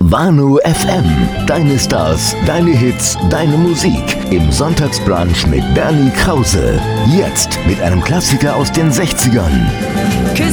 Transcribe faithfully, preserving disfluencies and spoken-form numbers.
Wano F M. Deine Stars, deine Hits, deine Musik. Im Sonntagsbrunch mit Bernie Krause. Jetzt mit einem Klassiker aus den sechzigern. Cause